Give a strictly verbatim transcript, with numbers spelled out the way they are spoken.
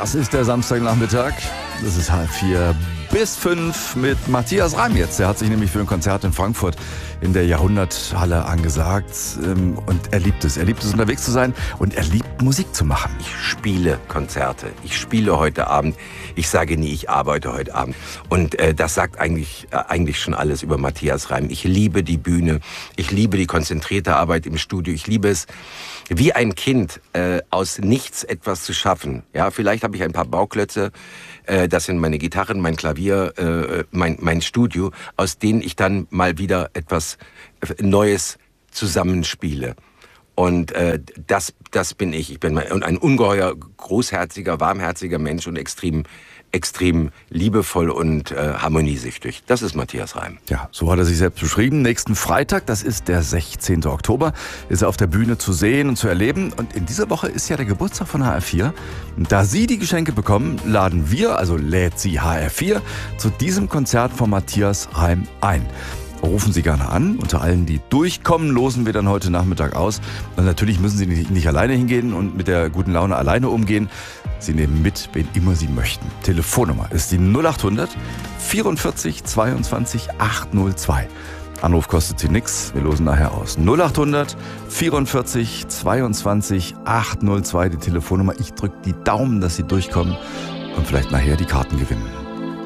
Das ist der Samstagnachmittag. Das ist halb vier bis fünf mit Matthias Reim jetzt. Er hat sich nämlich für ein Konzert in Frankfurt in der Jahrhunderthalle angesagt. Und er liebt es. Er liebt es, unterwegs zu sein. Und er liebt, Musik zu machen. Ich spiele Konzerte. Ich spiele heute Abend. Ich sage nie, ich arbeite heute Abend. Und äh, das sagt eigentlich, äh, eigentlich schon alles über Matthias Reim. Ich liebe die Bühne. Ich liebe die konzentrierte Arbeit im Studio. Ich liebe es, wie ein Kind äh, aus nichts etwas zu schaffen. Ja, vielleicht habe ich ein paar Bauklötze. Äh, das sind meine Gitarren, mein Klavier, äh, mein, mein Studio, aus denen ich dann mal wieder etwas Neues zusammenspiele. Und äh, das, das bin ich. Ich bin ein ungeheuer, großherziger, warmherziger Mensch und extrem, extrem liebevoll und äh, harmoniesüchtig. Das ist Matthias Reim. Ja, so hat er sich selbst beschrieben. Nächsten Freitag, das ist der sechzehnten Oktober, ist er auf der Bühne zu sehen und zu erleben. Und in dieser Woche ist ja der Geburtstag von H R vier. Und da Sie die Geschenke bekommen, laden wir, also lädt Sie H R vier, zu diesem Konzert von Matthias Reim ein. Rufen Sie gerne an. Unter allen, die durchkommen, losen wir dann heute Nachmittag aus. Und natürlich müssen Sie nicht, nicht alleine hingehen und mit der guten Laune alleine umgehen. Sie nehmen mit, wen immer Sie möchten. Telefonnummer ist die null acht hundert vierundvierzig zweiundzwanzig achthundertzwei. Anruf kostet Sie nichts. Wir losen nachher aus. null acht hundert vierundvierzig zweiundzwanzig achthundertzwei, die Telefonnummer. Ich drücke die Daumen, dass Sie durchkommen und vielleicht nachher die Karten gewinnen.